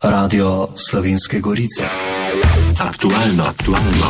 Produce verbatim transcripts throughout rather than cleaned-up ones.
Radio Slovenske Gorice. Aktualno, aktualno,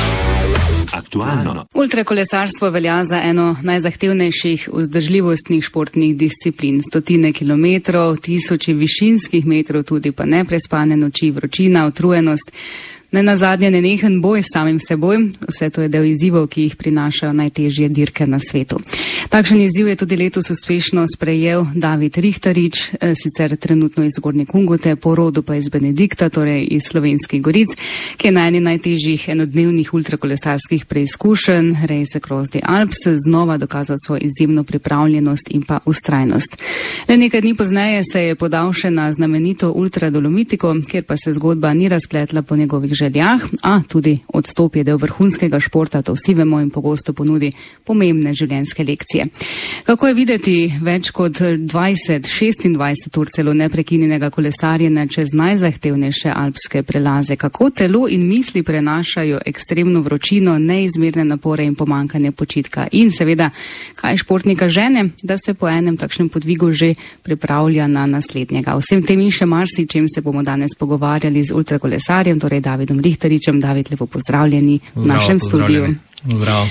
aktualno. Ultrakolesarstvo velja za eno najzahtevnejših vzdržljivostnih športnih disciplin. Stotine kilometrov, tisoči višinskih metrov, tudi pa neprespane noči, vročina, utrujenost. Ne nazadnje nenehen boj s samim seboj, vse to je del izzivov, ki jih prinašajo najtežje dirke na svetu. Takšen izziv je tudi letos uspešno sprejel David Rihtarič, sicer trenutno iz Zgornje Kungute, po rodu pa iz Benedikta, torej iz Slovenskih Goric, ki je na eni najtežjih enodnevnih ultrakolesarskih preizkušenj Race Across the Alps znova dokazal svojo izjemno pripravljenost in pa ustrajnost. Le nekaj dni pozneje se je podal še na znamenito Ultra Dolomitiko, kjer pa se zgodba ni razpletla po njegovih željah, a tudi odstop je del vrhunskega športa, to vsi vemo, in pogosto ponudi pomembne življenjske lekcije. Kako je videti več kot dvajset, šestindvajset ur celo neprekinjenega kolesarjenja čez najzahtevnejše alpske prelaze? Kako telo in misli prenašajo ekstremno vročino, neizmerne napore in pomanjkanje počitka? In seveda, kaj športnika žene, da se po enem takšnem podvigu že pripravlja na naslednjega? Vsem tem in še marsičem se bomo danes pogovarjali z ultrakolesarjem, torej Davidom Rihtaričem. David, lepo pozdravljeni v našem studiu. Zdrav.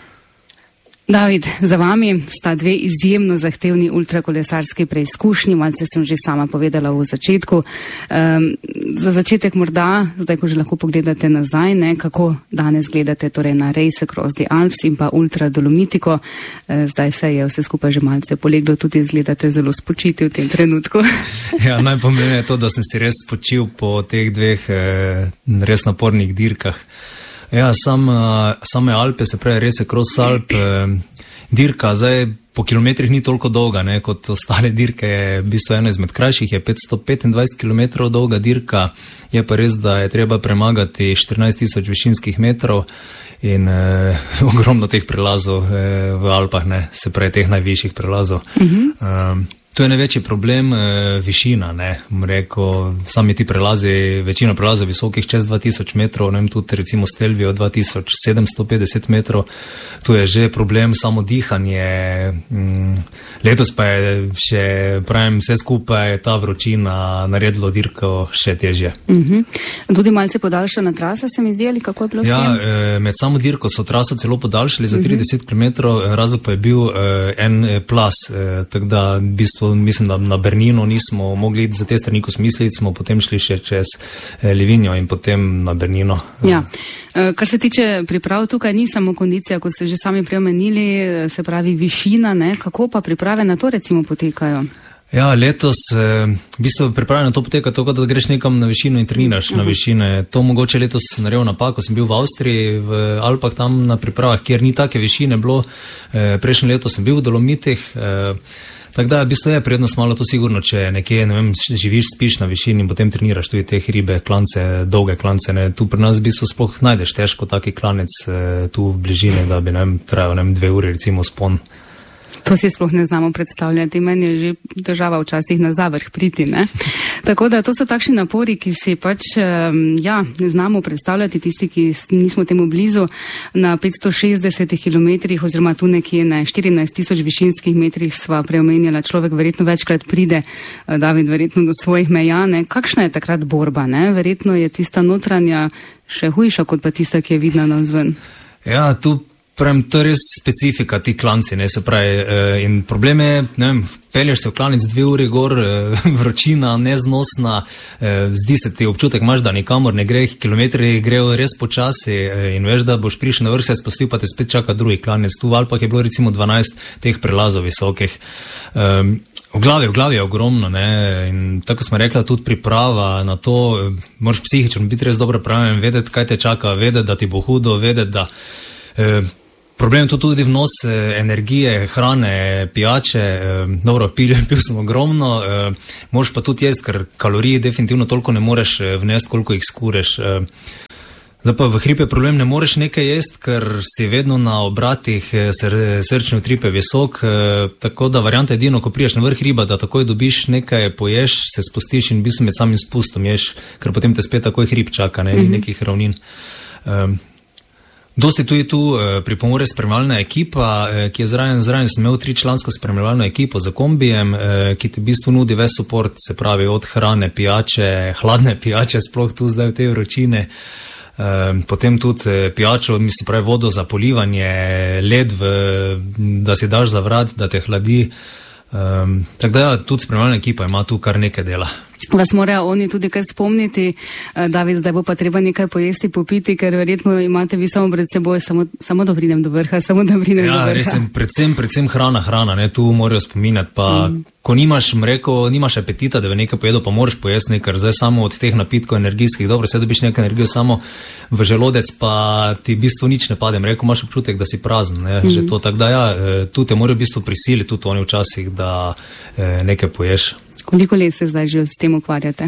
David, za vami sta dve izjemno zahtevni ultrakolesarski preizkušnji, malce sem že sama povedala v začetku. Um, za začetek morda, zdaj ko že lahko pogledate nazaj, ne, kako danes gledate torej na Race Across the Alps in pa Ultra Dolomitiko. Uh, zdaj se je vse skupaj že malce poleglo, tudi izgledate zelo spočiti v tem trenutku. Ja, najpomembneje je to, da sem si res spočil po teh dveh eh, res napornih dirkah. Ja, sam, same Alpe, se pravi Race Across Alp, dirka zdaj po kilometrih ni toliko dolga, ne, kot ostale dirke, je v bistvu eno izmed krajših, je petsto petindvajset kilometrov dolga dirka, je pa res, da je treba premagati štirinajst tisoč višinskih metrov in eh, ogromno teh prelazov eh, v Alpah, ne, se pravi teh najvišjih prelazov. Uh-huh. um, To je največji problem, e, višina, ne, rekel, sami ti prelazi, večina prelazov visokih čez dva tisoč metrov, ne vem, tudi recimo Stelvio dva tisoč sedemsto petdeset metrov, tu je že problem samo dihanje, mm, letos pa je še, pravim, vse skupaj ta vročina naredilo dirko še težje. Uh-huh. Tudi malce podaljšana trasa se mi zdi, ali kako je bilo s tem? Ja, e, med samo dirko so traso celo podaljšali za trideset uh-huh. kilometrov, razlog pa je bil e, en plas, e, tako da v bistvu mislim, da na Bernino nismo mogli iti za te strani, ko smo mislili, smo potem šli še čez Livigno in potem na Bernino. Ja. Kar se tiče priprav, tukaj ni samo kondicija, ko ste že sami preomenili, se pravi višina, ne? Kako pa priprave na to recimo potekajo? Ja, letos v bistvu priprave na to poteka tako, da greš nekam na višino in treniraš uh-huh. na višine. To mogoče letos naredil napako, sem bil v Avstriji, v Alpah tam na pripravah, kjer ni take višine bilo. Prejšnje leto sem bil v Dolomitih. Tako da, v bistvu je prednost malo to sigurno, če nekje, ne vem, živiš, spiš na višini in potem treniraš tudi te hribe, klance, dolge klance, ne. Tu pri nas v bistvu sploh najdeš težko taki klanec eh, tu v bližini, da bi, ne vem, trajal, ne vem, dve uri recimo spon. To si sploh ne znamo predstavljati, meni je že država včasih na zavrh priti, ne. Tako da to so takšni napori, ki si pač, ja, ne znamo predstavljati, tisti, ki nismo temu blizu, na petsto šestdeset kilometrih oziroma tu nekje na štirinajst tisoč višinskih metrih sva preomenjala, človek verjetno večkrat pride, David, verjetno do svojih meja, ne. Kakšna je takrat borba, ne? Verjetno je tista notranja še hujša, kot pa tista, ki je vidna navzven. Ja, tu pravim, to je res specifika, ti klanci, ne, se pravi, eh, in problem je, ne vem, pelješ se v klanec dve uri gor, eh, vročina, neznosna, eh, zdi se ti občutek, imaš, da nikamor ne gre, kilometri grejo res počasi eh, in veš, da boš prišel na vrh, se spustil, pa te spet čaka drugi klanec. Tu v Alpah je bilo recimo dvanajst teh prelazov visokih. Um, V glavi, v glavi je ogromno, ne, in tako smo rekla, tudi priprava na to, moraš psihično biti res dobro pripravljen, vedeti, kaj te čaka, vedeti, da ti bo hudo, vedeti, da eh, problem je to tudi vnos eh, energije, hrane, pijače, eh, dobro, pil, pil sem ogromno, eh, moraš pa tudi jesti, ker kalorij definitivno toliko ne moreš eh, vnesti, koliko jih skureš. Eh, Zdaj pa v hribe problem, ne moreš nekaj jesti, ker si vedno na obratih, sr srčni utrip je visok, eh, tako da varianta edino, ko priješ na vrh hriba, da takoj dobiš nekaj, poješ, se spustiš in v bistvu med samim spustom ješ, ker potem te spet takoj hrib čaka, ne, mm-hmm. nekih ravnin. Um, Dosti tudi tu eh, pripomore spremljalna ekipa, eh, ki je zraven, zraven sem imel tričlansko spremljalno ekipo za kombijem, eh, ki ti v bistvu nudi ves support, se pravi od hrane, pijače, hladne pijače, sploh tu zdaj v tej vročine. Um, potem tudi eh, pijačo, mislim, pravi vodo za polivanje, led, v, da si daš za vrat, da te hladi. Um, tako da ja, tudi spremljalna ekipa ima tu kar nekaj dela. Vas morajo oni tudi kaj spomniti, David, zdaj bo pa treba nekaj pojesti, popiti, ker verjetno imate vi samo pred seboj, samo, samo da pridem do vrha, samo da pridem ja, do vrha. Ja, res je, predvsem, predvsem hrana, hrana, ne, tu morajo spominjati, pa mm. ko nimaš, rekel, nimaš apetita, da bi nekaj pojedel, pa moraš pojesti nekaj, zdaj samo od teh napitkov energijskih, dobro, se dobiš nekaj energijo samo v želodec, pa ti v bistvu nič ne pade, rekel, imaš občutek, da si prazen, ne, mm. že to, tako da ja, tu te morajo v bistvu prisiliti, tudi oni včasih, da eh, nekaj poješ. Koliko let se zdaj že s tem ukvarjate?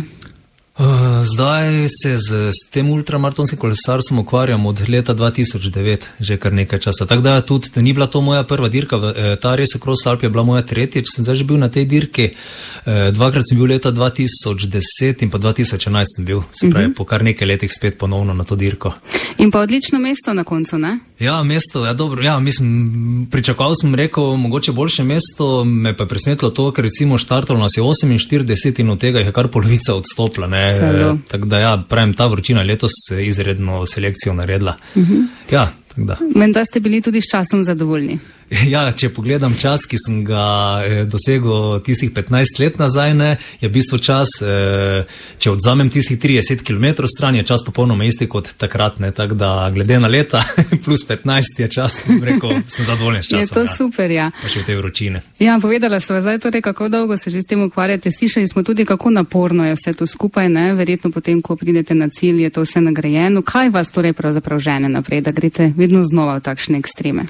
Uh, zdaj se z, s tem ultramaratonskim kolesarstvom ukvarjam od leta dva tisoč devet, že kar nekaj časa. Tako da tudi, da ni bila to moja prva dirka, ta Race Across Alp je bila moja tretjič, sem zdaj že bil na tej dirki, dvakrat sem bil leta dva tisoč deset in pa dva tisoč enajst sem bil, se pravi, uh-huh. po kar nekaj letih spet ponovno na to dirko. In pa odlično mesto na koncu, ne? Ja, mesto, ja dobro, ja, mislim, pričakoval sem rekel, mogoče boljše mesto, me pa presenetilo to, ker recimo štartalo nas je oseminštirideset in od tega je kar polovica odstopla, ne? E, tako da ja, pravim, ta vročina letos izredno selekcijo naredila. Uh-huh. Ja, tako da. Menda ste bili tudi s časom zadovoljni? Ja, če pogledam čas, ki sem ga eh, dosegel tistih petnajst let nazaj, ne, je v bistvu čas, eh, če odzamem tistih trideset kilometrov stran, je čas popolnoma isti kot takrat, ne, tako da glede na leta plus petnajst je čas, rekel, sem zadovoljen s časom. Je to ja. Super, ja. Pa še v tej vročine. Ja, povedala sem zdaj torej, kako dolgo se že s tem ukvarjate, slišali smo tudi, kako naporno je vse to skupaj, ne, verjetno potem, ko pridete na cilj, je to vse nagrajeno. Kaj vas torej pravzaprav žene naprej, da greste vedno znova v takšne ekstreme?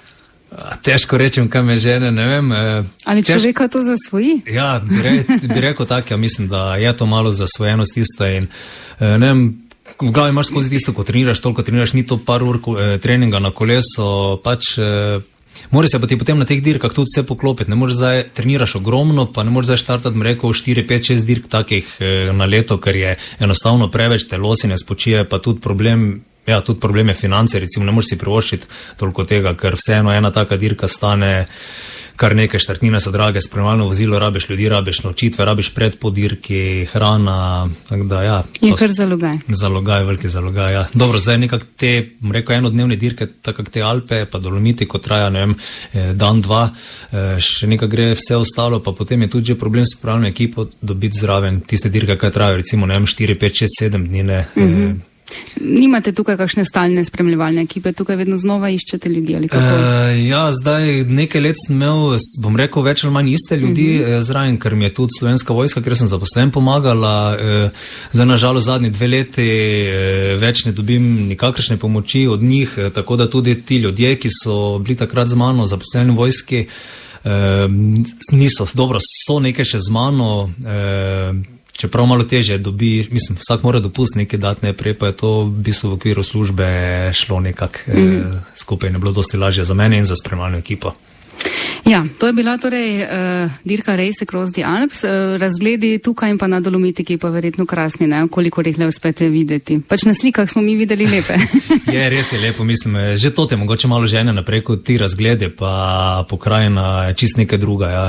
Težko rečem, kaj me žene, ne vem. Ali človeka to zasvoji? Ja, bi, re, bi rekel tako, ja, mislim, da je to malo zasvojenost tista in ne vem, v glavi imaš skozi tisto, ko treniraš, toliko treniraš, ni to par ur treninga na koleso, pač mora se pa ti potem na teh dirkah tudi vse poklopiti, ne moreš zdaj, treniraš ogromno, pa ne moreš zdaj štartati, rekel, štiri, pet, šest dirk takih na leto, ker je enostavno preveč, telo si ne spočije, pa tudi problem. Ja, tudi probleme finance, recimo ne moreš si privoščiti toliko tega, ker vseeno ena taka dirka stane kar nekaj, štartnine so drage, spremljalno vozilo, rabiš ljudi, rabiš nočitve, rabiš pred po dirki, hrana, tako da ja. Je kar zalogaj. Zalogaj, veliki zalogaj, ja. Dobro, zdaj nekak te, rekel, enodnevne dirke, tako te Alpe, pa Dolomiti, ko traja, ne vem, dan, dva, še nekaj gre vse ostalo, pa potem je tudi že problem s spremljalno ekipo dobiti zraven tiste dirke, kaj trajajo, recimo, ne vem, štiri, pet, šest, sedem dni, ne. Mm-hmm. Nimate tukaj kakšne stalne spremljevalne ekipe, tukaj vedno znova iščete ljudi ali kako? Uh, ja, zdaj nekaj let sem imel, bom rekel, več ali manj iste ljudi uh-huh. zraven, ker mi je tudi Slovenska vojska, ker sem zaposlen pomagala. Uh, zdaj nažalost zadnji dve leti uh, več ne dobim nikakršne pomoči od njih, uh, tako da tudi ti ljudje, ki so bili takrat z mano zaposleni v vojski, uh, niso, dobro, so nekaj še z mano, uh, čeprav malo teže dobi, mislim, vsak mora dopust nekaj dati najprej, pa je to v bistvu v okviru službe šlo nekak mm. eh, skupaj, ne bilo dosti lažje za mene in za spremljalno ekipo. Ja, to je bila torej uh, dirka Race Across the Alps, uh, razgledi tukaj in pa na Dolomitiki pa verjetno krasni, ne, koliko jih le uspete videti. Pač na slikah smo mi videli lepe. Je, res je lepo, mislim, že to te mogoče malo žene naprej, kot ti razglede, pa pokrajina je čist nekaj druga, ja.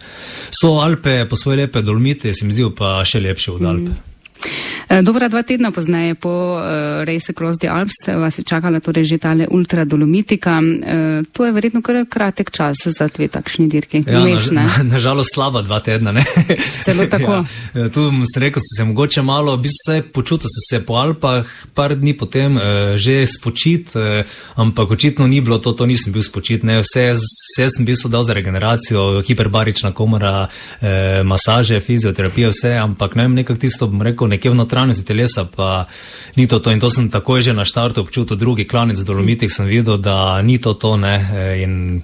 So Alpe po svoje lepe, Dolomiti se mi zdijo pa še lepše od Alpe. Mm. Dobra dva tedna pozneje po uh, Race Across the Alps vas je čakala torej že tale Ultra Dolomitika. Uh, to je verjetno kar kratek čas za dve takšni dirki. Ja, nažalost na, na slaba dva tedna, ne? Celo tako. Ja, tu sem rekel, sem se mogoče malo, bi se počutil se po Alpah, par dni potem uh, že spočit, uh, ampak očitno ni bilo to, to nisem bil spočit, ne? Vse, vse sem bil dal za regeneracijo, hiperbarična komora, uh, masaže, fizioterapija, vse, ampak ne vem, nekak tisto, bom rekel, nekje v notranjosti telesa, pa ni to to in to sem takoj že na štartu občutil, drugi klanec Dolomitik sem videl, da ni to to, ne, in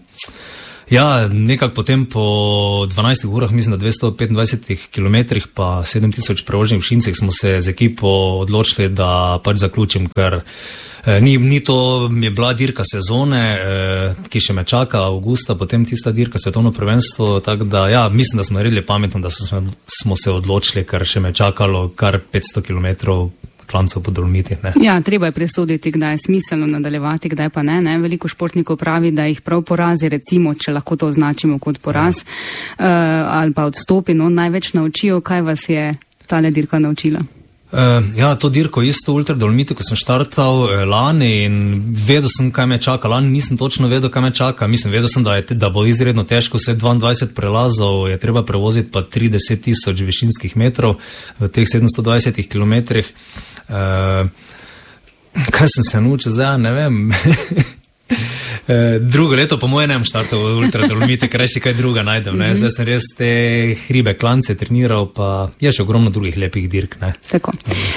ja, nekak potem po dvanajstih urah, mislim, da dvesto petindvajsetih kilometrih pa sedem tisoč prevoženih v Šincih smo se z ekipo odločili, da pač zaključim, ker Ni, ni to, je bila dirka sezone, eh, ki še me čaka avgusta, potem tista dirka svetovno prvenstvo, tako da ja, mislim, da smo naredili pametno, da smo, smo se odločili, ker še me čakalo kar petsto kilometrov klancev po Dolomitih. Ne. Ja, treba je presoditi, kdaj je smiselno nadaljevati, kdaj pa ne, ne. Veliko športnikov pravi, da jih prav porazi, recimo, če lahko to označimo kot poraz, ja. uh, ali pa odstopi, no, največ naučijo. Kaj vas je tale dirka naučila? Uh, ja, to dirko isto Ultra Dolomiti, ko sem štartal eh, lani in vedel sem, kaj me čaka. Lani nisem točno vedel, kaj me čaka. Mislim, vedel sem, da, je, da bo izredno težko, vse dvaindvajset prelazov je treba prevoziti pa trideset tisoč višinskih metrov v teh sedemsto dvajset kilometrih. Uh, kaj sem se naučil zdaj, ne vem. Drugo leto po moje nem štartal v Ultra Dolomiti, ker še kaj druga najdem. Ne? Zdaj sem res te hribe, klance treniral, pa je še ogromno drugih lepih dirk. Ne? Tako.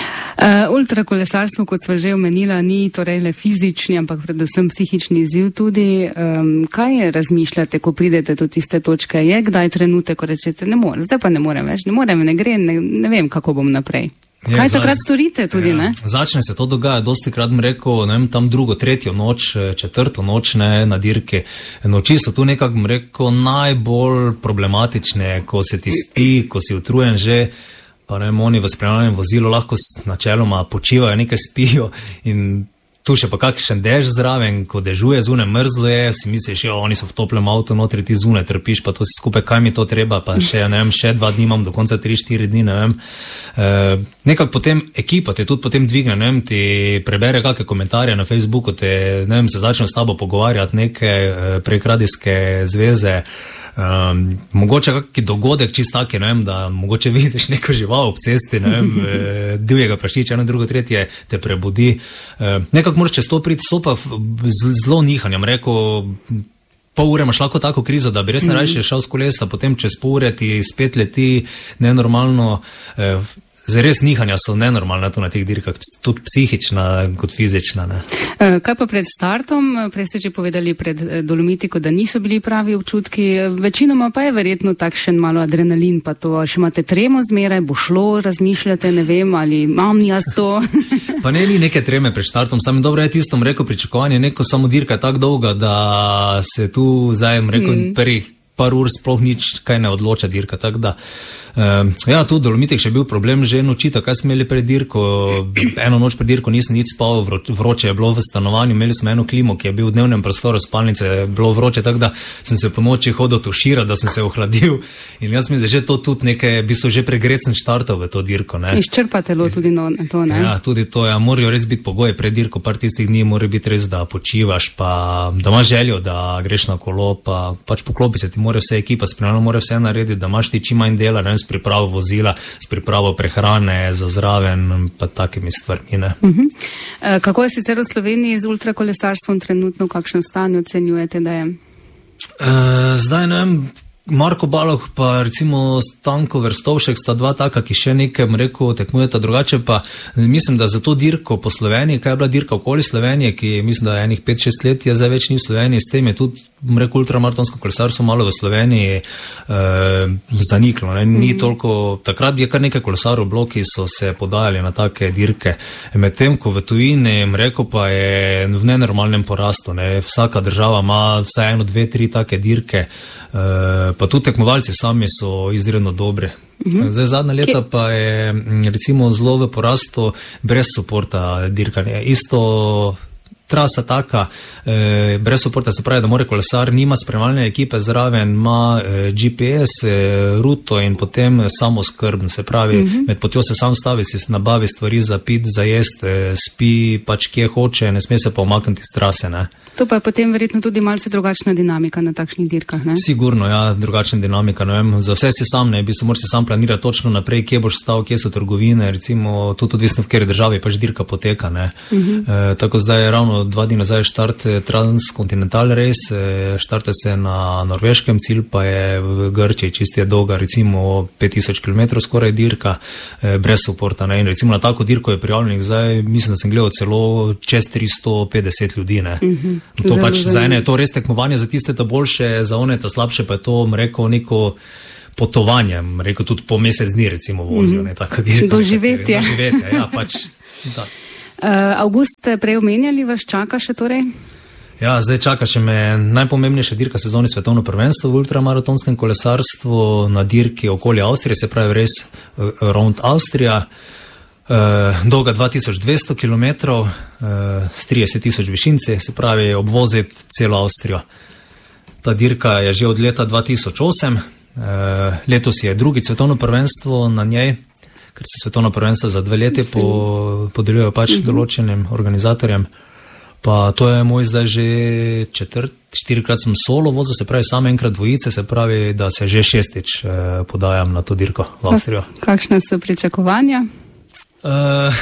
Uh, ultrakolesarstvo, kot sva že omenila, ni torej le fizični, ampak predvsem psihični izziv tudi. Um, kaj razmišljate, ko pridete do tiste točke? Je kdaj trenutek, ko rečete, ne morem, zdaj pa ne morem več, ne morem, ne gre, ne, ne vem, kako bom naprej. Je, kaj takrat storite tudi, ja, ne? Začne se to dogaja, dosti krat mi rekel, ne vem, tam drugo, tretjo noč, četrto noč, ne, na dirki. Noči so tu nekako, mi rekel, najbolj problematične, ko se ti spi, ko si utrujen že, pa ne vem, oni v spremljanjem vozilu lahko načeloma počivajo, nekaj spijo in tu še pa kakšen dež zraven, ko dežuje, zune mrzlo je, si misliš, jo, oni so v toplem avtu, notri ti zune trpiš, pa to si skupaj, kaj mi to treba, pa še, ne vem, še dva dni imam, do konca tri, štiri dni, ne vem. E, nekako potem ekipa te tudi potem dvigne, ne vem, ti prebere kakšne komentarje na Facebooku, te, ne vem, se začne s tabo pogovarjati neke prek radijske zveze. Um, mogoče kakšen dogodek čist taki, ne vem, da mogoče vidiš neko žival ob cesti, ne vem, divjega prašiča, eno, drugo, tretje te prebudi. Uh, nekako moraš čez to priti, so pa zelo nihanjem, rekel, pol ure imaš lahko tako krizo, da bi res najrajši šel s kolesa, potem čez pol ure ti spet leti nenormalno. Uh, Zares nihanja so nenormalna tu na teh dirkah, tudi psihična kot fizična. Ne. Kaj pa pred startom? Prej ste že povedali pred Dolomitiko, da niso bili pravi občutki. Večinoma pa je verjetno takšen malo adrenalin, pa to še imate tremo zmeraj, bo šlo, razmišljate, ne vem, ali imam jaz to. Pa ne, ni neke treme pred startom, sam dobro je tistom rekel pričakovanje, neko samo dirka je tako dolga, da se tu zdaj, rekel, mm. prvih par ur sploh nič kaj ne odloča dirka, tako da Uh, ja, tu v Dolomitih še bil problem že noči, kaj smo imeli pred dirko, eno noč pred dirko nisem nič spal, vroče je bilo v stanovanju, imeli smo eno klimo, ki je bil v dnevnem prostoru spalnice, je bilo vroče, tako da sem se po noči hodil tuširati, da sem se ohladil in jaz mi je že to tudi nekaj, v bistvu že pregret sem štartal v to dirko. Ne. Izčrpa telo tudi no, to, ne? Ja, tudi to, ja, morajo res biti pogoje pred dirko, par tistih dni mora biti res, da počivaš, pa da imaš željo, da greš na kolo, pa pač poklopi se ti, mora vse ekipa spremljeno, mora vse narediti, da imaš ti čim manj dela, ne, s pripravo vozila, s pripravo prehrane za zraven, pa takimi stvarmi. Ne. Uh-huh. E, kako je sicer v Sloveniji z ultrakolesarstvom trenutno, v kakšnem stanju ocenjujete, da je? E, zdaj ne vem, Marko Baloh pa recimo Stanko Verstovšek sta dva taka, ki še nekaj, rekel, tekmujeta drugače, pa mislim, da za to dirko po Sloveniji, kaj je bila dirka okoli Slovenije, ki mislim, da je enih pet šest let je zdaj več ni v Sloveniji, s tem je tudi, rekel, ultramaratonsko kolesarstvo malo v Sloveniji e, zaniklo. Ne? Ni mm-hmm. toliko, takrat je kar nekaj kolesarov bloki so se podajali na take dirke, medtem ko v tujini, rekel, pa je v nenormalnem porastu. Ne? Vsaka država ima vsaj eno, dve, tri take dirke, e, pa tudi tekmovalci sami so izredno dobri. Uhum. Zdaj zadnja leta pa je recimo zelo v porastu brez suporta dirkanje. Isto trasa taka, eh, brez suporta, se pravi, da mora kolesar, nima spremljalne ekipe zraven, ima eh, G P S, eh, ruto in potem samo skrbn, se pravi, uhum. Med potjo se sam stavi, si nabavi stvari za pit, za jest, eh, spi pač kje hoče, ne sme se pa omakniti iz trase, ne. To pa je potem verjetno tudi malce drugačna dinamika na takšnih dirkah, ne? Sigurno, ja, drugačna dinamika, ne vem, za vse si sam, ne, bi se moraš sam planirati točno naprej, kje boš stal, kje so trgovine, recimo, tudi odvisno v kateri državi pač dirka poteka, ne. Uh-huh. E, tako zdaj je ravno dva dni nazaj štart Transcontinental Race, e, štarte se na norveškem, cilj pa je v Grčiji, čisto je dolga, recimo pet tisoč kilometrov skoraj dirka, e, brez suporta, ne, in recimo na tako dirko je prijavljenih zdaj, mislim, da sem gledal celo čez tristo petdeset ljudi, ne. Uh-huh. To zelo, pač zelo. Za ene je to res tekmovanje, za tiste ta boljše, za one ta slabše pa je to, rekel, neko potovanje, rekel, tudi po mesec dni recimo vozijo, ne, tako dirka. Doživetje. Doživetje, ja, pač. Da. Uh, Avgust ste prej omenjali, vas čaka še torej? Ja, zdaj čaka še me najpomembnejša dirka sezoni svetovno prvenstvo v ultramaratonskem kolesarstvu na dirki okoli Avstrije, se pravi res Round Avstrija. uh, dolga dva tisoč dvesto kilometrov, uh, s trideset tisoč višinci, se pravi obvoziti celo Avstrijo. Ta dirka je že od leta dva tisoč osem, uh, letos je drugi svetovno prvenstvo na njej, ker se svetovno prvenstvo za dve leti po, podeljujejo pač uh-huh. določenim organizatorjem. Pa to je moj zdaj že četrt, štirikrat sem solo vozil, se pravi sam enkrat dvojice, se pravi, da se že šestič eh, podajam na to dirko v Avstrijo. Kakšne so pričakovanja? Uh,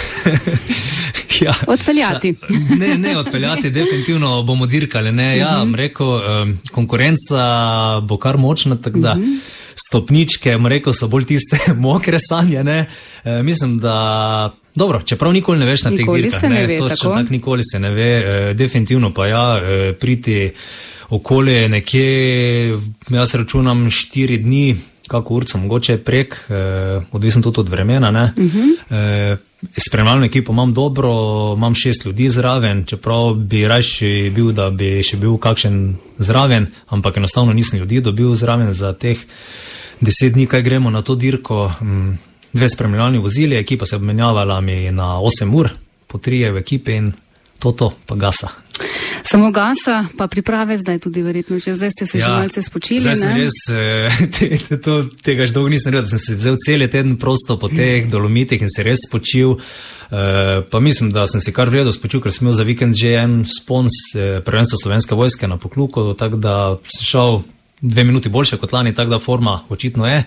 ja, odpeljati. Sa, ne, ne odpeljati, definitivno bomo dirkali. Ne? Ja, uh-huh. rekel, um, konkurenca bo kar močna, tako da uh-huh. stopničke, rekel, so bolj tiste mokre sanje. Ne? E, mislim, da dobro, čeprav nikoli ne veš na teh dirkah, ne, ne točno tako, nikoli se ne ve, e, definitivno pa ja, e, priti okoli nekje, jaz računam štiri dni, kako urco, mogoče prek, e, odvisno tudi od vremena, ne. Uh-huh. E, spremljalno ekipo imam dobro, imam šest ljudi zraven, čeprav bi rajši bil, da bi še bil kakšen zraven, ampak enostavno nisem ljudi dobil zraven za teh deset dni, kaj gremo na to dirko. Dve spremljalni vozili, ekipa se obmenjavala mi na osem ur, po trije v ekipi in to, to, pa gasa. Samo gasa, pa priprave zdaj tudi verjetno, če zdaj ste se ja, že malce spočili, zdaj ne? Zdaj sem res, te, te, to, tega že dolgo nisem rekel, da sem se vzel cel teden prosto po teh dolomitih in se res spočil. Uh, pa mislim, da sem se kar vredo spočil, ker sem imel za vikend že en spons eh, prvenstva Slovenske vojske na Pokluku, tako da sem šel dve minuti boljše kot lani, tako da forma očitno je.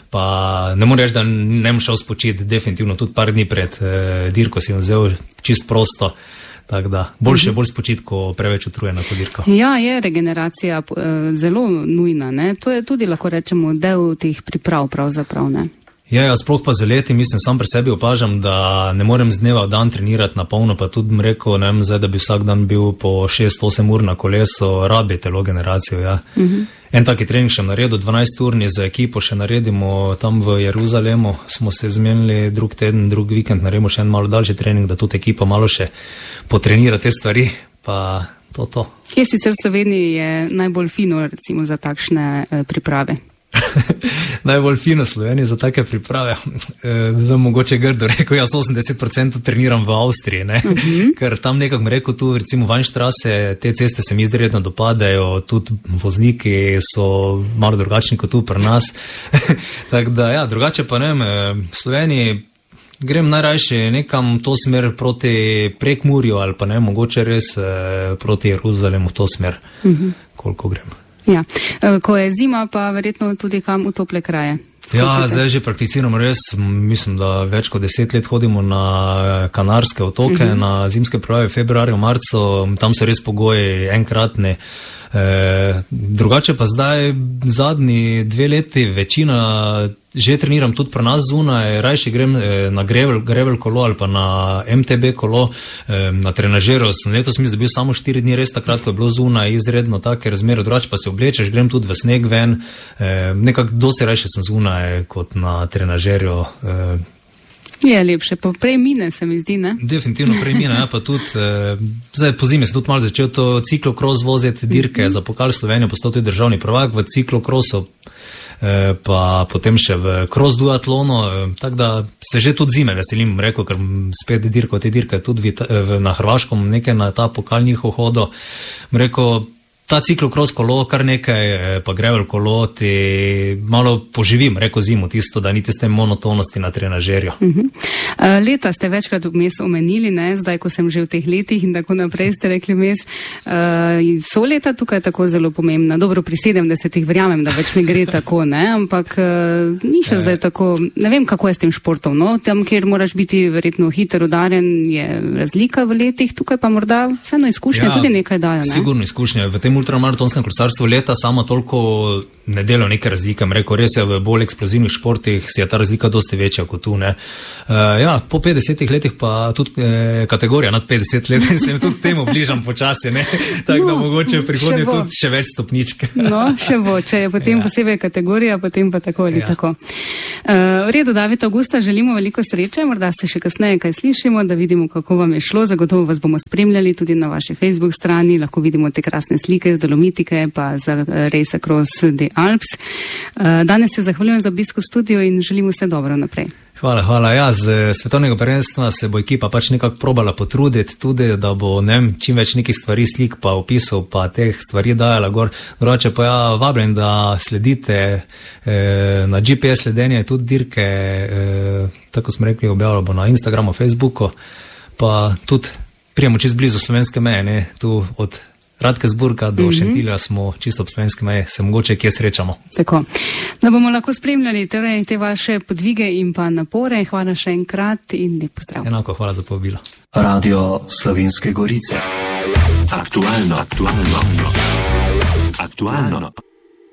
Pa ne morem reči, da ne bom šel spočiti, definitivno tudi par dni pred eh, dirko si vzel čist prosto, tako da boljše, bolj spočiti, ko preveč utruje na to dirko. Ja, je regeneracija eh, zelo nujna, ne? To je tudi, lahko rečemo, del teh priprav pravzaprav, ne? Ja, ja, sploh pa za leti, mislim, sam pri sebi opažam, da ne morem z dneva v dan trenirati na polno, pa tudi bom rekel, ne vem, zdaj, da bi vsak dan bil po šest osem ur na kolesu, rabi telo generacijo, ja. Uh-huh. En taki trening še naredil, dvanajst urni za ekipo še naredimo tam v Jeruzalemu, smo se zmenili drug teden, drug vikend, naredimo še en malo daljši trening, da tudi ekipa malo še potrenira te stvari, pa to, to. Kje sicer v Sloveniji je najbolj fino, recimo, za takšne eh, priprave? Najbolj fino Sloveniji za take priprave. E, zdaj mogoče grdo rekel, jaz osemdeset procentov treniram v Avstriji, ne? Uh-huh. Ker tam nekako mi rekel, tu recimo Weinstraße, te ceste se mi izredno dopadajo, tudi vozniki so malo drugačni kot tu pri nas. Tako da ja, drugače pa ne vem, v Sloveniji grem najrajši nekam to smer proti Prekmurju ali pa ne, mogoče res eh, proti Jeruzalemu v to smer, uh-huh. koliko grem. Ja, ko je zima, pa verjetno tudi kam v tople kraje. Skočite. Ja, zdaj že prakticiramo res, mislim, da več kot deset let hodimo na Kanarske otoke, uh-huh. na zimske priprave v februarju, marcu, tam so res pogoji enkratni. E, drugače pa zdaj zadnji dve leti večina že treniram tudi pri nas zunaj, rajši grem na gravel, gravel kolo ali pa na em te be kolo, na trenažero. Letos mislim, da bil samo štiri dni, res takrat, ko je bilo zunaj izredno take razmere, drugače pa se oblečeš, grem tudi v sneg ven, nekako dosti rajši sem zunaj kot na trenažerju. Je lepše, pa prej mine se mi zdi, ne? Definitivno prej mine, ja, pa tudi, eh, zdaj po zimi se tudi malo začel to ciklokros voziti, dirke mm-hmm. za pokal Slovenijo, postal tudi državni prvak v ciklokrosu, eh, pa potem še v cross duatlonu, eh, tako da se že tudi zime veselim, rekel, ker spet dirko, te dirke tudi v, v, na Hrvaškom nekaj na ta pokal njihov hodo, rekel, ta ciklokros kolo, kar nekaj, pa gravel kolo, ti malo poživim, reko zimo, tisto, da niti s tem monotonosti na trenažerju. Uh-huh. Leta ste večkrat vmes omenili, ne, zdaj, ko sem že v teh letih in tako naprej ste rekli vmes, uh, so leta tukaj tako zelo pomembna. Dobro, pri sedemdesetih verjamem, da več ne gre tako, ne, ampak uh, ni še zdaj tako, ne vem, kako je s tem športom, no, tam, kjer moraš biti verjetno hiter, udaren, je razlika v letih, tukaj pa morda vseeno izkušnje ja, tudi nekaj dajo, ne? Sigurno izkušnje, v tem ultramaratonskem kolesarstvu leta sama toliko ne delajo neke razlike. Rekel, res je v bolj eksplozivnih športih si je ta razlika dosti večja kot tu. Ne. Uh, ja, po petdesetih letih pa tudi eh, kategorija nad petdeset let in se mi tudi temu bližam počasi, ne. Tako no, da mogoče v prihodnje tudi še več stopničke. No, še bo, če je potem ja. posebej kategorija, potem pa tako ali ja. tako. Uh, v redu, David, Augusta, želimo veliko sreče, morda se še kasneje kaj slišimo, da vidimo, kako vam je šlo. Zagotovo vas bomo spremljali tudi na vaši Facebook strani, lahko vidimo te krasne slike z Dolomitike, pa za Race Across the Alps. Danes se zahvaljujem za obisk v studiu in želim vse dobro naprej. Hvala, hvala. Ja, z svetovnega prvenstva se bo ekipa pač nekako probala potruditi tudi, da bo, ne vem, čim več nekih stvari, slik pa opisov pa teh stvari dajala gor. Drugače pa ja, vabljam, da sledite eh, na G P S sledenje tudi dirke, eh, tako smo rekli, objavljamo bo na Instagramu, Facebooku, pa tudi prijemo čist blizu slovenske meje, ne, tu od Radkersburga do mm-hmm. Šentilja smo čisto ob slovenski meji, se mogoče kje srečamo. Tako, da bomo lahko spremljali torej te vaše podvige in pa napore. Hvala še enkrat in lep pozdrav. Enako, hvala za povabilo. Radio Slovenske Gorice. Aktualno, aktualno, aktualno.